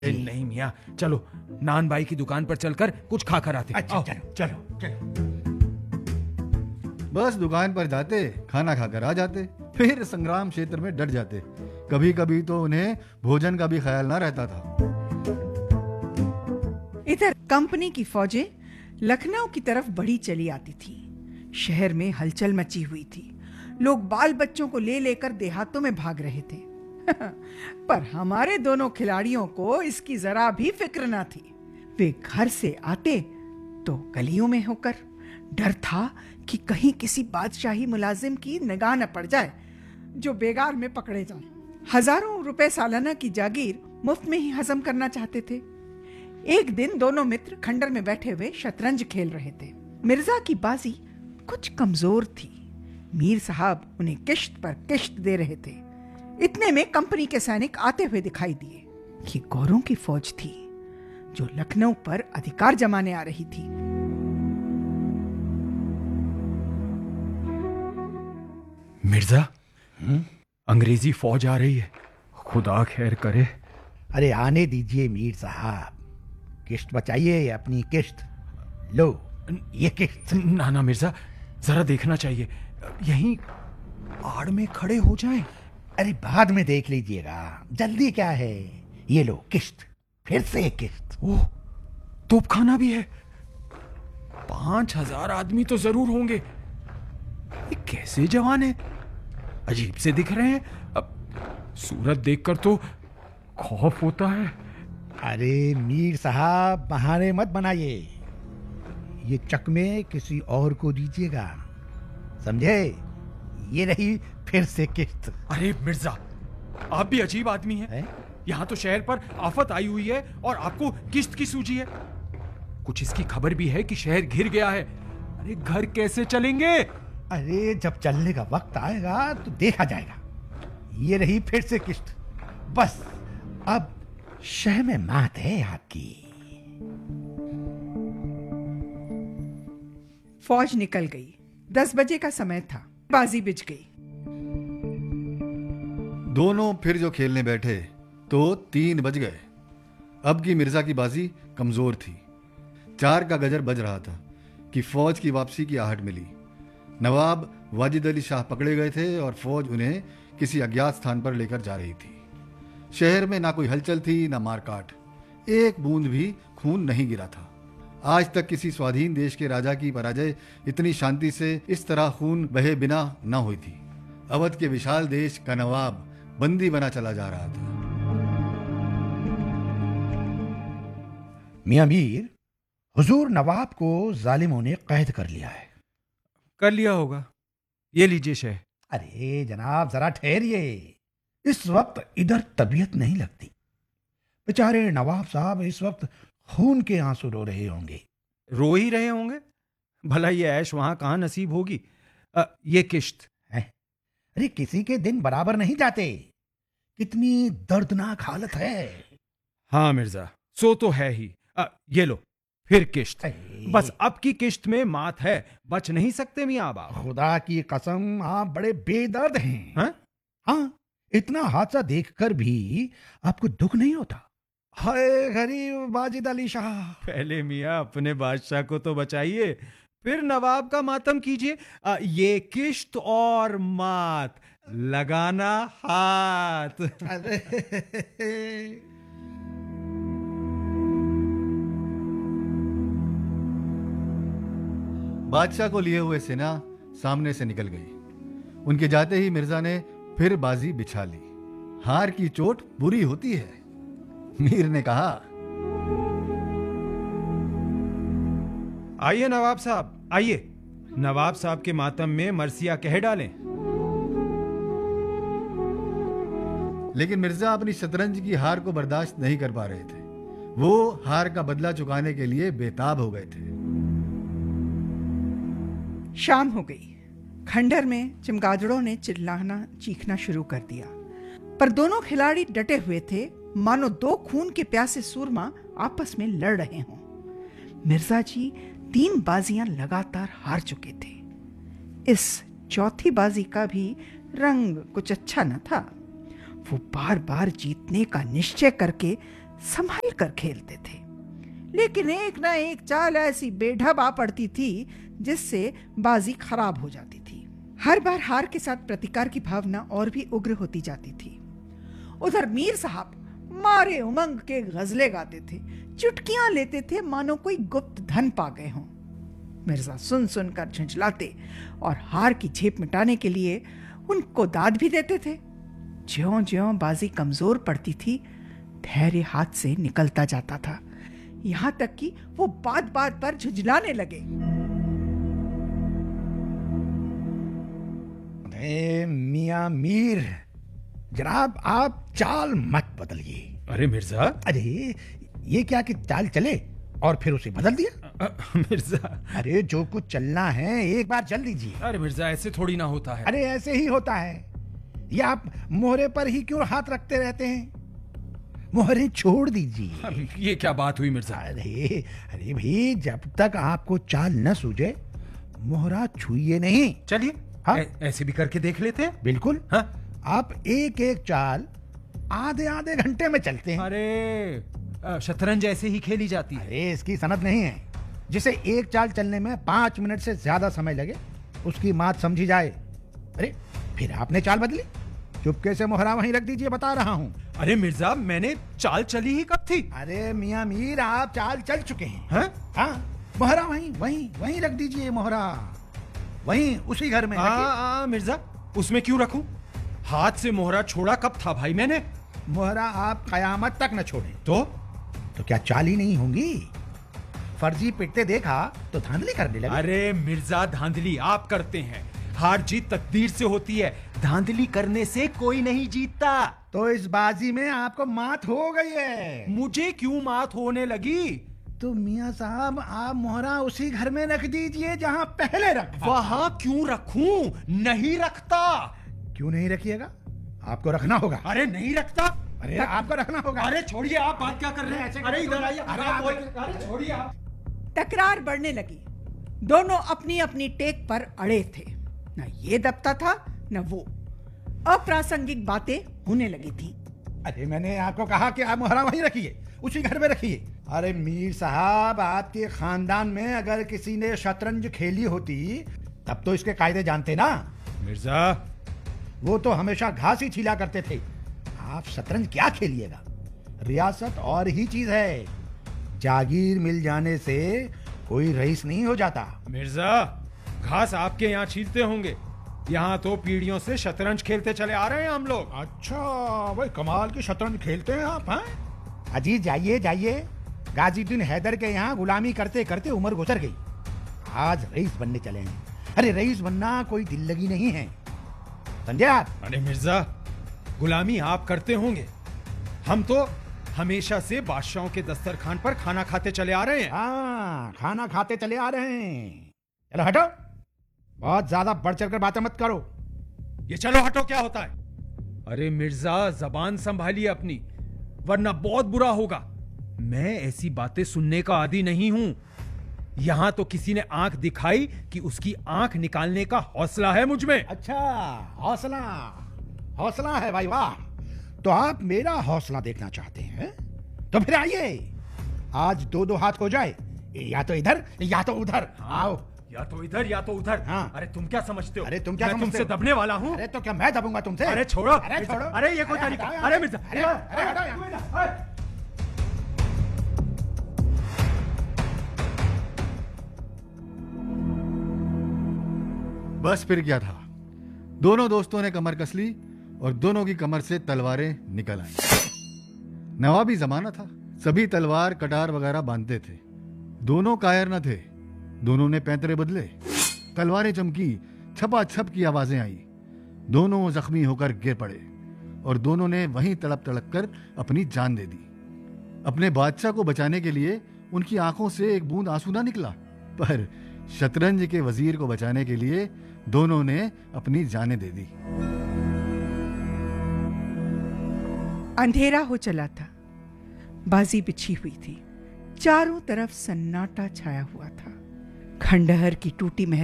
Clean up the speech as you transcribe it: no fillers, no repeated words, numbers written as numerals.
नहीं मियाँ, चलो नान बाई की दुकान पर चलकर कुछ खा कर आते। अच्छा, आओ, चलो चलो। बस दुकान पर जाते, खाना खाकर आ जाते, फिर संग्राम क्षेत्र में डट जाते। कभी कभी तो उन्हें भोजन का भी ख्याल ना रहता था। इधर कंपनी की फौजें लखनऊ की तरफ बढ़ी चली आती थी। शहर में हलचल मची हुई थी। लोग बाल बच्चों को ले लेकर देहातों में भाग रहे थे। पर हमारे दोनों खिलाड़ियों को इसकी जरा भी फिक्र ना थी। वे घर से आते तो गलियों में होकर, डर था कि कहीं किसी बादशाही मुलाजिम की निगाह न पड़ जाए जो बेगार में पकड़े जाए। हजारों रुपए सालाना की जागीर मुफ्त में ही हजम करना चाहते थे। एक दिन दोनों मित्र खंडर में बैठे हुए शतरंज खेल रहे थे। मिर्जा की बाजी कुछ कमजोर थी। मीर साहब उन्हें किश्त पर किश्त दे रहे थे। इतने में कंपनी के सैनिक आते हुए दिखाई दिए। ये गौरों की फौज थी जो लखनऊ पर अधिकार जमाने आ रही थी। मिर्जा, अंग्रेजी फौज आ रही है, खुदा खैर करे। अरे आने दीजिए मीर साहब, किश्त बचाइए अपनी किश्त। लो ये किश्त। ना ना मिर्जा, जरा देखना चाहिए, यहीं आड़ में खड़े हो जाएं। अरे बाद में देख लीजिएगा, जल्दी क्या है। ये लो किश्त, फिर से किश्त। ओह, तोपखाना भी है। 5,000 आदमी तो जरूर होंगे। ये कैसे जवान है, अजीब से दिख रहे हैं। अब सूरत देखकर तो खौफ होता है। अरे मीर साहब बहाने मत बनाइए, ये चकमे किसी और को दीजिएगा, समझे। ये रही फिर से किश्त। अरे मिर्जा, आप भी अजीब आदमी हैं। यहाँ तो शहर पर आफत आई हुई है और आपको किश्त की सूझी है। कुछ इसकी खबर भी है कि शहर घिर गया है। अरे घर कैसे चलेंगे? अरे जब चलने का वक्त आएगा तो देखा जाएगा। ये रही फिर से किश्त। बस अब शह में मात है आपकी। फौज निकल गई। 10 बजे का समय था। बाजी बिछ गई। दोनों फिर जो खेलने बैठे तो 3 बज गए। अब की मिर्जा की बाजी कमजोर थी। 4 का गजर बज रहा था कि फौज की वापसी की आहट मिली। नवाब वाजिद अली शाह पकड़े गए थे और फौज उन्हें किसी अज्ञात स्थान पर लेकर जा रही थी। शहर में ना कोई हलचल थी, ना मारकाट। एक बूंद भी खून नहीं गिरा था। आज तक किसी स्वाधीन देश के राजा की पराजय इतनी शांति से इस तरह खून बहे बिना न हुई थी। अवध के विशाल देश का नवाब बंदी बना चला जा रहा था। मियां मीर, हुजूर नवाब को जालिमों ने कैद कर लिया है। कर लिया होगा। ये लीजिए शह। अरे जनाब जरा ठहरिए, इस वक्त इधर तबीयत नहीं लगती। बेचारे नवाब साहब इस वक्त खून के आंसू रो रहे होंगे। रो ही रहे होंगे, भला ये ऐश वहां कहां नसीब होगी। ये किश्त है। अरे किसी के दिन बराबर नहीं जाते। कितनी दर्दनाक हालत है। हाँ मिर्जा, सो तो है ही। ये लो फिर किश्त। बस अब की किश्त में मात है, बच नहीं सकते मियां बाप। खुदा की कसम आप बड़े बेदर्द हैं। हाँ? हाँ, इतना हादसा देखकर भी आपको दुख नहीं होता? हाय गरीब वाजिद अली शाह। पहले मियां अपने बादशाह को तो बचाइए, फिर नवाब का मातम कीजिए। ये किश्त और मात, लगाना हाथ। बादशाह को लिए हुए सेना सामने से निकल गई। उनके जाते ही मिर्जा ने फिर बाजी बिछा ली। हार की चोट बुरी होती है। मीर ने कहा, आइए नवाब साहब, आइए। नवाब साहब के मातम में मरसिया कह डालें। लेकिन मिर्जा अपनी शतरंज की हार को बर्दाश्त नहीं कर पा रहे थे। वो हार का बदला चुकाने के लिए बेताब हो गए थे। शाम हो गई। खंडर में चमगादड़ों ने चिल्लाना चीखना शुरू कर दिया। पर दोनों खिलाड़ी डटे हुए थे, मानो 2 खून के प्यासे सूरमा आपस में लड़ रहे हों। मिर्जा जी 3 बाजियां लगातार हार चुके थे। इस चौथी बाजी का भी रंग कुछ अच्छा न था। वो बार बार जीतने का निश्चय करके संभल कर खेलते थे। लेकिन एक ना एक चाल ऐसी बेढब आ पड़ती थी जिससे बाजी खराब हो जाती थी। हर बार हार के साथ प्रतिकार की भावना और भी उग्र होती जाती थी। उधर मीर साहब मारे उमंग के गजले गाते थे, चुटकियां लेते थे मानो कोई गुप्त धन पा गए हों। मिर्जा सुन सुनकर झुंझलाते और हार की झेप मिटाने के लिए उनको दाद भी देते थे। ज्यों-ज्यों बाजी कमजोर पड़ती थी, धैर्य हाथ से निकलता जाता था, यहां तक कि वो बात बात पर झुंझलाने लगे। अरे मियां मीर, जनाब आप चाल मत बदलिए। अरे मिर्जा, अरे ये क्या कि चाल चले और फिर उसे बदल दिया? मिर्जा, अरे जो कुछ चलना है एक बार चल दीजिए। अरे मिर्जा, ऐसे थोड़ी ना होता है। अरे ऐसे ही होता है। या आप मोहरे पर ही क्यों हाथ रखते रहते हैं? मोहरे छोड़ दीजिए। ये क्या बात हुई मिर्जा? अरे अरे भाई, जब तक आपको चाल न सूझे मोहरा छुइए नहीं। चलिए, हाँ? ऐसे भी करके देख लेते हैं। बिल्कुल। हाँ? आप एक एक चाल आधे आधे घंटे में चलते हैं। अरे शतरंज ऐसे ही खेली जाती है। अरे इसकी सनद नहीं है। जिसे एक चाल चलने में 5 मिनट से ज्यादा समय लगे उसकी मात समझी जाए। अरे फिर आपने चाल बदली? चुपके से मोहरा वहीं रख दीजिए, बता रहा हूँ। अरे मिर्जा, मैंने चाल चली ही कब थी? अरे मियां मीर, आप चाल चल चुके हैं। हाँ? हाँ, मोहरा वहीं वहीं वहीं रख दीजिए। मोहरा वहीं उसी घर में रखिए। मिर्जा, उसमें क्यों रखूं? हाथ से मोहरा छोड़ा कब था भाई मैंने? मोहरा आप कयामत तक न छोड़ें। तो क्या चाल ही नहीं होंगी? फर्जी पिटते देखा तो धांधली करने लगे। अरे मिर्जा, धांधली आप करते हैं। हार जीत तकदीर से होती है, धांधली करने से कोई नहीं जीतता। तो इस बाजी में आपको मात हो गई है। मुझे क्यों मात होने लगी? तो मियां साहब आप मोहरा उसी घर में रख दीजिए जहां पहले रखा। वहां क्यों रखूं? नहीं रखता। क्यों नहीं रखिएगा? आपको रखना होगा। अरे नहीं रखता। अरे आपको रखना होगा। अरे छोड़िए, आप बात क्या कर रहे हैं? अरे इधर आइए। अरे छोड़िए आप। तकरार बढ़ने लगी। दोनों अपनी अपनी टेक पर अड़े थे। न ये दबता था न वो। अप्रासंगिक बातें होने लगी थी। अरे मैंने आपको कहा कि आप मोहरा वहीं रखिए, उसी घर में रखिए। अरे मीर साहब, आपके खानदान में अगर किसी ने शतरंज खेली होती तब तो इसके कायदे जानते ना। मिर्जा, वो तो हमेशा घास ही छीला करते थे। आप शतरंज क्या खेलिएगा? रियासत और ही चीज है। जागीर मिल जाने से कोई रईस नहीं हो जाता। मिर्जा, घास आपके यहाँ छीलते होंगे, यहाँ तो पीढ़ियों से शतरंज खेलते चले आ रहे हैं हम लोग। अच्छा, भाई कमाल की शतरंज खेलते हैं आप। हैं अजी, जाइए जाइए। गाजीउद्दीन हैदर के यहाँ गुलामी करते करते उम्र गुजर गई, आज रईस बनने चले हैं। अरे रईस बनना कोई दिल लगी नहीं है, समझे आप? अरे मिर्जा, गुलामी आप करते होंगे, हम तो हमेशा से बादशाहों के दस्तरखान पर खाना खाते चले आ रहे हैं। हाँ, खाना खाते चले आ रहे हैं। चलो हटो, बहुत ज्यादा बढ़ चढ़कर बातें मत करो। ये चलो हटो क्या होता है? अरे मिर्जा, जबान संभालिए अपनी, वरना बहुत बुरा होगा। मैं ऐसी बातें सुनने का आदी नहीं हूं। यहां तो किसी ने आंख दिखाई कि उसकी आंख निकालने का हौसला है मुझ में। अच्छा, हौसला हौसला है भाई, वाह। तो आप मेरा हौसला देखना चाहते हैं? तो फिर आइए, आज 2-2 हाथ हो जाए, या तो इधर या तो उधर। आओ। या तो इधर या तो उधर। हाँ। अरे तुम क्या समझते हो? अरे तुम क्या मैं समझते तुमसे हो? दबने वाला हूँ? अरे तो क्या मैं दबूंगा तुमसे? अरे छोड़ो। अरे छोड़ो। अरे ये कोई तरीका? अरे मिर्जा, अरे हटो यहाँ। बस फिर क्या था, दोनों दोस्तों ने कमर कस ली और दोनों की कमर से तलवारें निकल आई। नवाबी जमाना था, सभी तलवार कटार वगैरह बांधते थे। दोनों कायर न थे, दोनों ने पैंतरे बदले, तलवारें चमकी, छपाछप की आवाजें आई। दोनों जख्मी होकर गिर पड़े और दोनों ने वहीं तड़प तड़प कर अपनी जान दे दी। अपने बादशाह को बचाने के लिए उनकी आंखों से एक बूंद आंसू ना निकला, पर शतरंज के वजीर को बचाने के लिए दोनों ने अपनी जानें दे दी। अंधेरा हो चला था, बाजी बिछी हुई थी, चारों तरफ सन्नाटा छाया हुआ था। खंडहर की टूटी महल